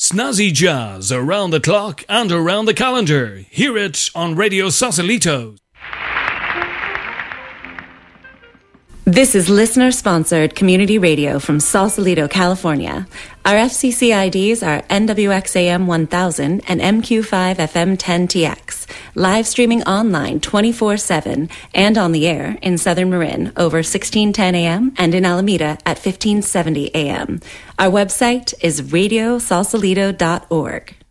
Snazzy jazz around the clock and around the calendar. Hear it on Radio Sausalito. This is listener-sponsored community radio from Sausalito, California. Our FCC IDs are NWXAM 1000 and MQ5FM 10TX. Live streaming online 24/7 and on the air in Southern Marin over 1610 AM and in Alameda at 1570 AM. Our website is radiosausalito.org.